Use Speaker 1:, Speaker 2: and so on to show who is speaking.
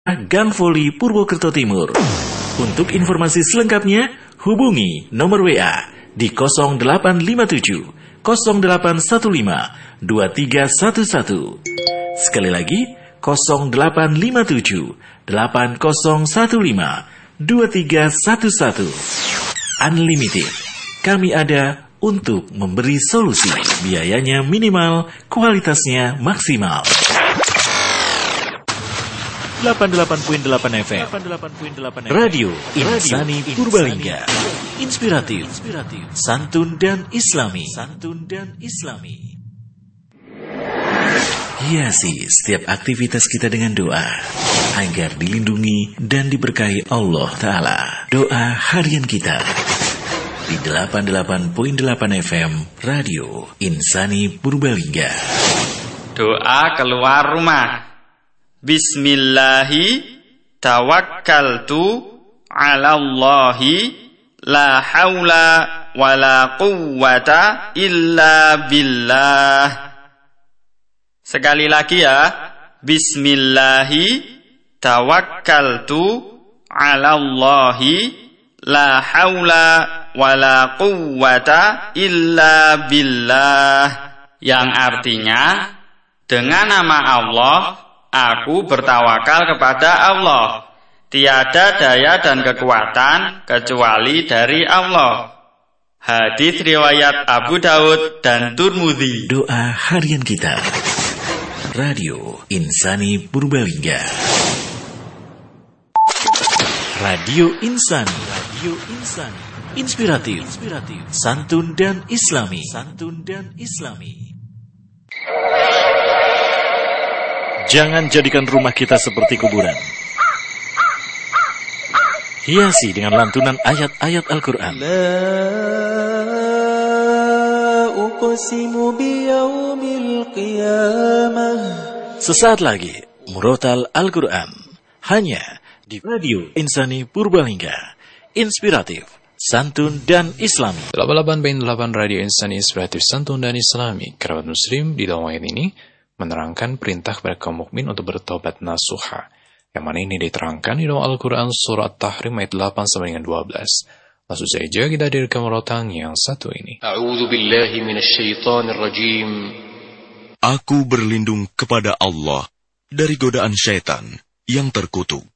Speaker 1: Gang Voli Purwokerto Timur. Untuk informasi selengkapnya, hubungi nomor WA di 0857 0815 2311. Sekali lagi, 0857 8015 2311. Unlimited. Kami ada untuk memberi solusi. Biayanya minimal, kualitasnya maksimal. 88.8 FM Radio Insani Purbalingga. Inspiratif, santun dan islami. Hiasi setiap aktivitas kita dengan doa agar dilindungi dan diberkahi Allah Ta'ala. Doa harian kita di 88.8 FM Radio Insani Purbalingga.
Speaker 2: Doa keluar rumah. Bismillahi tawakkaltu ala Allahi la haula wa la quwwata illa billah. Sekali lagi ya. Bismillahi tawakkaltu ala Allahi la haula wa la quwwata illa billah. Yang artinya, dengan nama Allah aku bertawakal kepada Allah. Tiada daya dan kekuatan kecuali dari Allah. Hadis riwayat Abu Daud dan Tirmidzi.
Speaker 1: Doa harian kita. Radio Insani Purbalingga. Radio Insani. Inspiratif, santun dan islami. Jangan jadikan rumah kita seperti kuburan. Hiasi dengan lantunan ayat-ayat Al-Quran. Sesaat lagi, Murotal Al-Quran. Hanya di Radio Insani Purbalingga. Inspiratif, santun dan islami.
Speaker 3: 88.8 Radio Insani Inspiratif, santun dan islami. Kerabat muslim di dalam ayat ini menerangkan perintah kepada kaum mukmin untuk bertobat nasuha. Yang mana ini diterangkan di dalam Al-Quran Surat Tahrim ayat 8 sampai dengan 12. Langsung saja kita hadirkan murotal yang satu ini.
Speaker 4: A'udzu billahi minasyaitonir rajim.
Speaker 5: Aku berlindung kepada Allah dari godaan syaitan yang terkutuk.